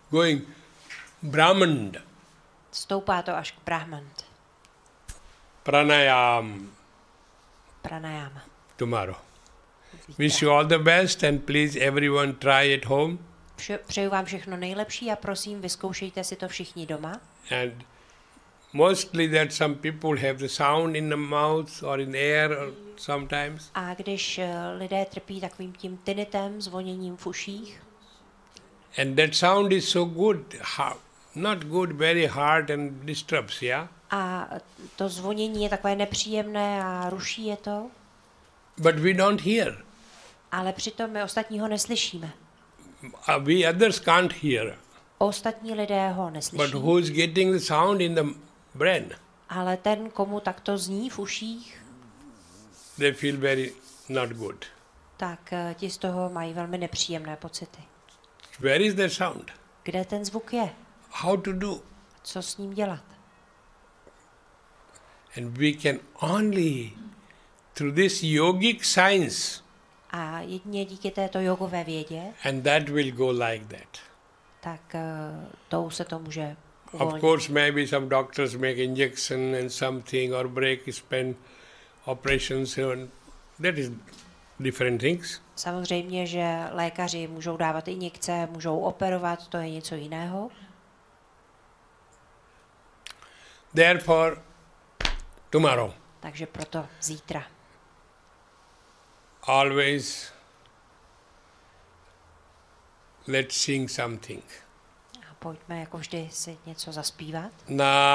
going Brahman, Stoupá to až k Brahmant. pranayam Pranayama. tomorrow. Wish you all the best and please everyone try at home. Přeju vám všechno nejlepší a prosím, vyzkoušejte si to všichni doma. And mostly that some people have the sound in the mouth or in the air or sometimes. A když lidé trpí takovým tím tinnitem, zvoněním v uších, And that sound is so good, not good, very hard and disturbs, yeah? a to zvonění je takové nepříjemné a ruší je to, But we don't hear. ale přitom my ostatní ho neslyšíme. We others can't hear. Ostatní lidé ho But neslyší, who is getting the sound in the brain? ale ten, komu takto zní v uších, They feel very not good. tak ti z toho mají velmi nepříjemné pocity. Where is the sound? Kde ten zvuk je? How to do? Co s ním dělat? And we can only, through this yogic science, A jedině díky této jogové vědě, and that will go like that. tak tou se to může Of uvolnit. course, maybe some doctors make injection and something or break span operations, and that is different things. Samozřejmě, že lékaři můžou dávat injekce, můžou operovat, to je něco jiného. Therefore, tomorrow, Takže proto zítra. always let's sing something. A pojďme jako vždy si něco zaspívat. Na